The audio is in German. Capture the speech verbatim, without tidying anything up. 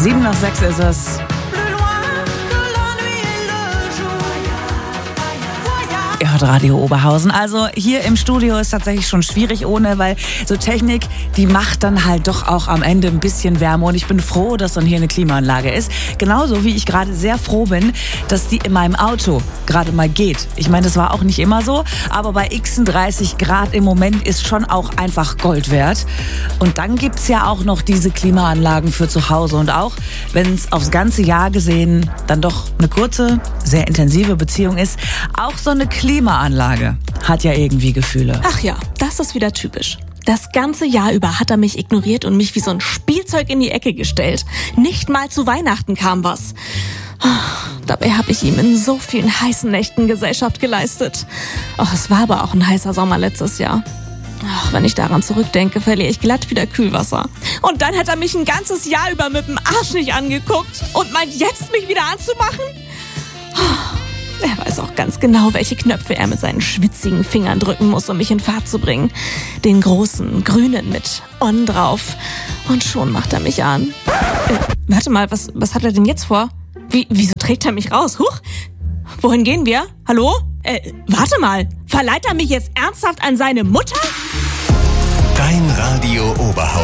Sieben nach sechs ist es. Ihr hört Radio Oberhausen. Also hier im Studio ist tatsächlich schon schwierig ohne, weil so Technik, die macht dann halt doch auch am Ende ein bisschen Wärme. Und ich bin froh, dass dann hier eine Klimaanlage ist. Genauso wie ich gerade sehr froh bin, dass die in meinem Auto gerade mal geht. Ich meine, das war auch nicht immer so, aber bei dreißig Grad im Moment ist schon auch einfach Gold wert. Und dann gibt's ja auch noch diese Klimaanlagen für zu Hause. Und auch wenn es aufs ganze Jahr gesehen dann doch eine kurze, sehr intensive Beziehung ist, auch so eine Klimaanlage hat ja irgendwie Gefühle. Ach ja, das ist wieder typisch. Das ganze Jahr über hat er mich ignoriert und mich wie so ein Spielzeug in die Ecke gestellt. Nicht mal zu Weihnachten kam was. Dabei habe ich ihm in so vielen heißen Nächten Gesellschaft geleistet. Oh, es war aber auch ein heißer Sommer letztes Jahr. Ach, wenn ich daran zurückdenke, verliere ich glatt wieder Kühlwasser. Und dann hat er mich ein ganzes Jahr über mit dem Arsch nicht angeguckt und meint jetzt, mich wieder anzumachen? Er weiß auch ganz genau, welche Knöpfe er mit seinen schwitzigen Fingern drücken muss, um mich in Fahrt zu bringen. Den großen, grünen mit On drauf. Und schon macht er mich an. Äh, warte mal, was, was hat er denn jetzt vor? Wie, wieso trägt er mich raus? Huch! Wohin gehen wir? Hallo? Äh, warte mal. Verleiht er mich jetzt ernsthaft an seine Mutter? Dein Radio Oberhausen.